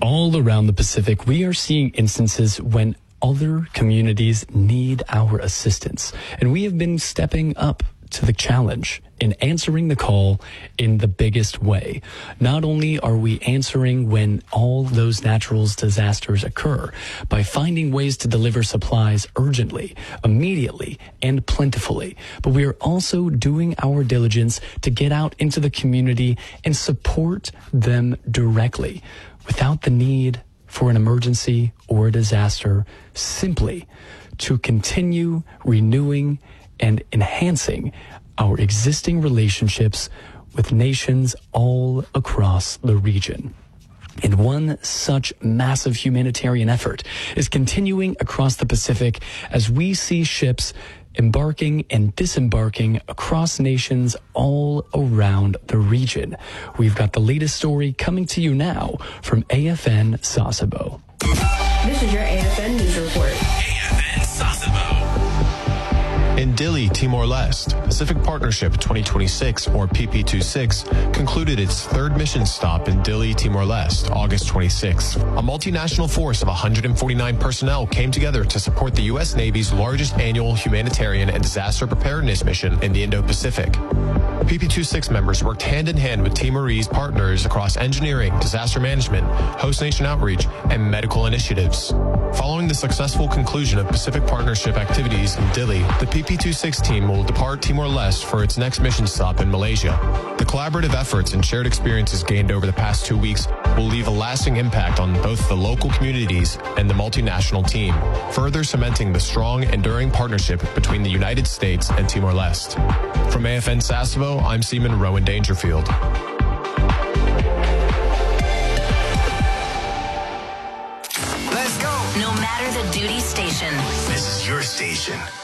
All around the Pacific, we are seeing instances when other communities need our assistance. And we have been stepping up to the challenge in answering the call in the biggest way. Not only are we answering when all those natural disasters occur by finding ways to deliver supplies urgently, immediately, and plentifully, but we are also doing our diligence to get out into the community and support them directly without the need for an emergency or a disaster, simply to continue renewing and enhancing our existing relationships with nations all across the region. And one such massive humanitarian effort is continuing across the Pacific as we see ships embarking and disembarking across nations all around the region. We've got the latest story coming to you now from AFN Sasebo. This is your AFN News Report. AFN Sasebo. In Dili, Timor-Leste, Pacific Partnership 2026, or PP26, concluded its third mission stop in Dili, Timor-Leste, August 26th. A multinational force of 149 personnel came together to support the U.S. Navy's largest annual humanitarian and disaster preparedness mission in the Indo-Pacific. PP26 members worked hand-in-hand with Timorese partners across engineering, disaster management, host nation outreach, and medical initiatives. Following the successful conclusion of Pacific Partnership activities in Dili, the PP26 team will depart Timor-Leste for its next mission stop in Malaysia. The collaborative efforts and shared experiences gained over the past 2 weeks will leave a lasting impact on both the local communities and the multinational team, further cementing the strong, enduring partnership between the United States and Timor-Leste. From AFN Sasebo, I'm Seaman Rowan Dangerfield. Let's go. No matter the duty station. This is your station.